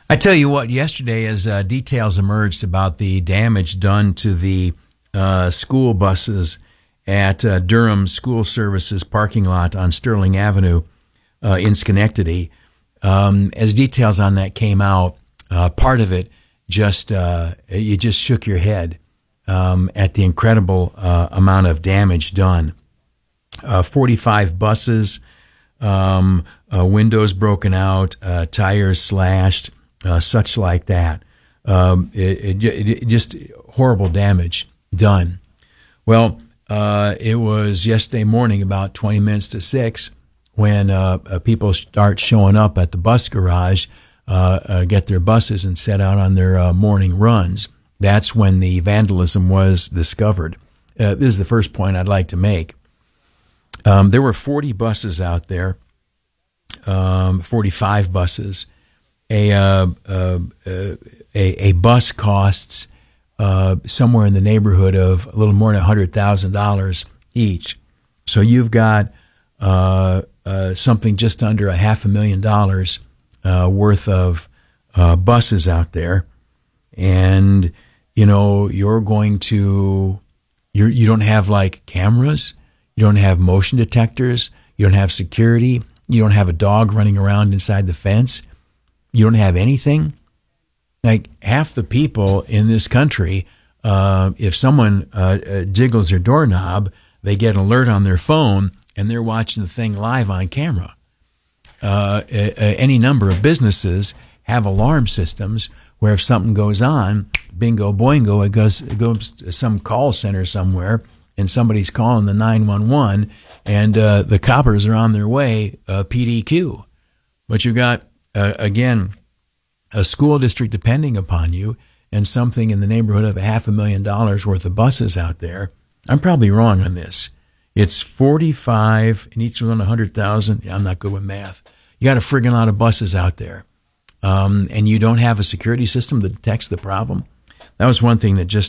I tell you what, yesterday as details emerged about the damage done to the school buses at Durham School Services parking lot on Sterling Avenue in Schenectady, as details on that came out, part of it just you just shook your head at the incredible amount of damage done. 45 buses, windows broken out, tires slashed, such like that. It just horrible damage done. Well, it was yesterday morning about 20 minutes to 6 when people start showing up at the bus garage, get their buses and set out on their morning runs. That's when the vandalism was discovered. This is the first point I'd like to make. There were 40 buses out there, 45 buses. A bus costs somewhere in the neighborhood of a little more than $100,000 each. So you've got something just under $500,000 worth of buses out there, and you know you don't have like cameras, you don't have motion detectors, you don't have security, you don't have a dog running around inside the fence. You don't have anything. Like half the people in this country, if someone jiggles their doorknob, they get an alert on their phone and they're watching the thing live on camera. Any number of businesses have alarm systems where if something goes on, bingo boingo, it goes to some call center somewhere and somebody's calling the 911 and the coppers are on their way, PDQ. But you got again, a school district depending upon you and something in the neighborhood of $500,000 worth of buses out there. I'm probably wrong on this. It's 45 and each one 100,000. Yeah, I'm not good with math. You got a friggin' lot of buses out there. And you don't have a security system that detects the problem. That was one thing that just